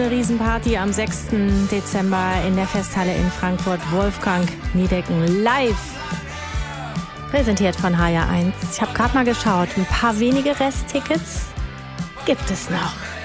Riesenparty am 6. Dezember in der Festhalle in Frankfurt. Wolfgang Niedecken live. Präsentiert von HR1. Ich habe gerade mal geschaut. Ein paar wenige Resttickets gibt es noch.